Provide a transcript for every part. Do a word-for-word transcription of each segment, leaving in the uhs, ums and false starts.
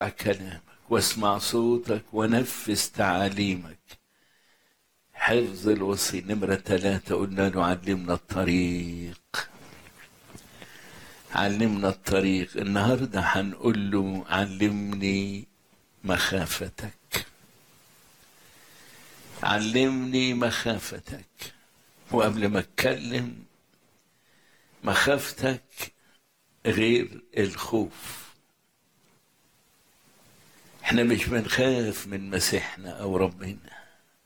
كلامك واسمع صوتك ونفذ تعاليمك. حفظ الوصي. نمرة ثلاثة قلنا له علمنا الطريق. علمنا الطريق. النهاردة هنقول له علمني مخافتك. علمني مخافتك. وقبل ما اتكلم، مخافتك غير الخوف. احنا مش بنخاف من مسيحنا او ربنا،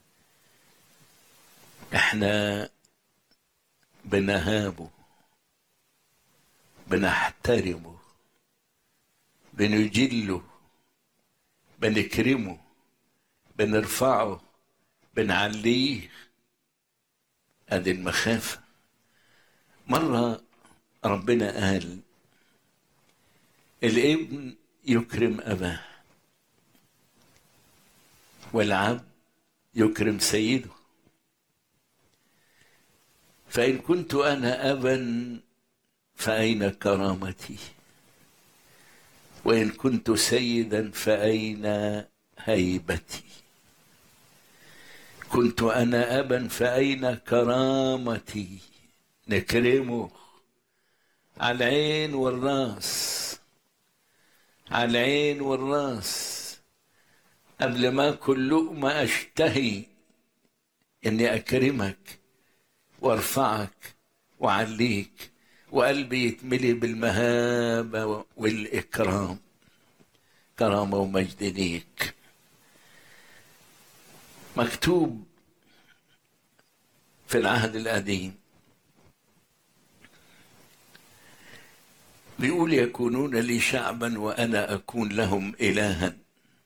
احنا بنهابه، بنحترمه، بنجله، بنكرمه، بنرفعه، بنعليه. ادي المخافة. مرة ربنا قال الابن يكرم اباه والعبد يكرم سيده. فإن كنت أنا أبا فأين كرامتي؟ وإن كنت سيدا فأين هيبتي؟ كنت أنا أبا فأين كرامتي؟ نكرمه على العين والراس، على العين والراس. قبل ما كل لقمة أشتهي إني أكرمك وارفعك وعليك، وقلبي يتملي بالمهابة والإكرام. كرامة ومجد ليك. مكتوب في العهد القديم بيقول يكونون لي شعبا وأنا أكون لهم إلها،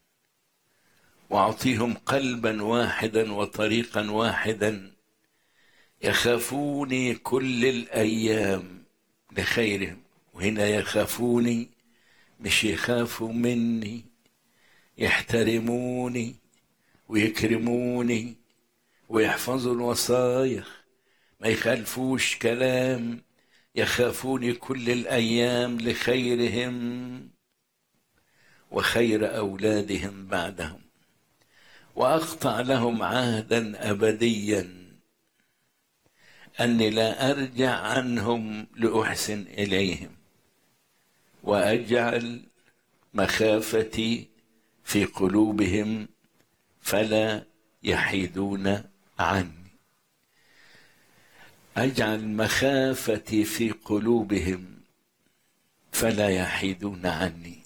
وأعطيهم قلبا واحدا وطريقا واحدا يخافوني كل الأيام لخيرهم. وهنا يخافوني مش يخافوا مني، يحترموني ويكرموني ويحفظوا الوصايا، ما يخالفوش كلام. يخافوني كل الأيام لخيرهم وخير أولادهم بعدهم، وأقطع لهم عهدا أبديا أني لا أرجع عنهم لأحسن إليهم، وأجعل مخافتي في قلوبهم فلا يحيدون عني. أجعل مخافتي في قلوبهم فلا يحيدون عني.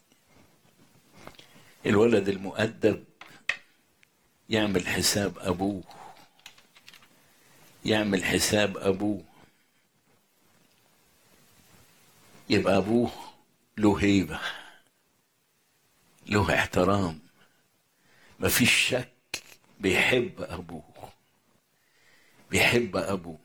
الولد المؤدب يعمل حساب أبوه، يعمل حساب أبوه. يبقى أبوه له هيبة، له احترام، مفيش شك. بيحب أبوه، بيحب أبوه،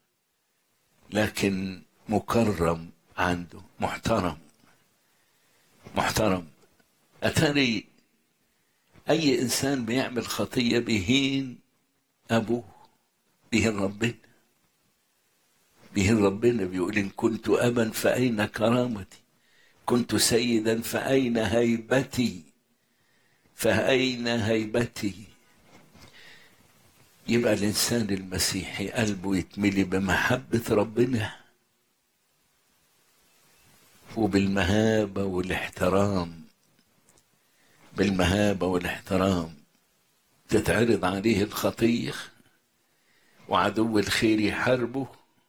لكن مكرم عنده، محترم محترم. أتاري أي إنسان بيعمل خطية بيهين أبوه، بيهين ربنا، بيهين ربنا. بيقول إن كنت أبا فأين كرامتي؟ كنت سيدا فأين هيبتي؟ فأين هيبتي؟ يبقى الإنسان المسيحي قلبه يتملي بمحبة ربنا وبالمهابة والاحترام. بالمهابة والاحترام. تتعرض عليه الخطية وعدو الخير يحاربه،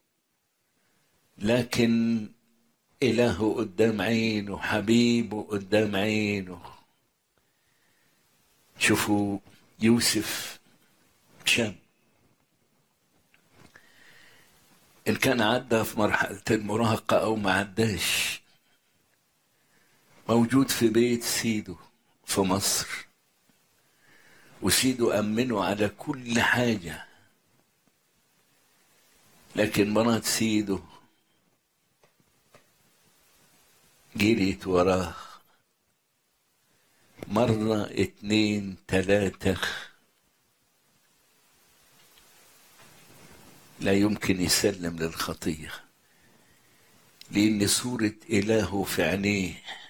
لكن إلهه قدام عينه، حبيبه قدام عينه. شوفوا يوسف شاب، إن كان عدى في مرحلة المراهقة أو ما عداش، موجود في بيت سيده في مصر، وسيده أمنه على كل حاجة، لكن مرات سيده جريت وراه مرة اتنين تلاتة، لا يمكن يسلم للخطية، لأن صورة إلهه في عينيه